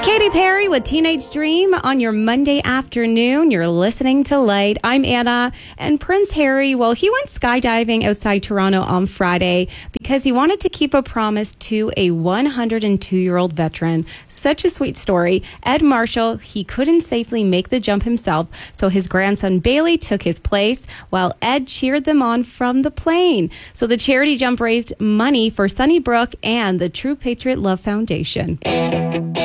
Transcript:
Katy Perry with Teenage Dream on your Monday afternoon. You're listening to Light. I'm Anna. And Prince Harry, well, he went skydiving outside Toronto on Friday because he wanted to keep a promise to a 102-year-old veteran. Such a sweet story. Ed Marshall, he couldn't safely make the jump himself, so his grandson Bailey took his place while Ed cheered them on from the plane. So the charity jump raised money for Sunnybrook and the True Patriot Love Foundation.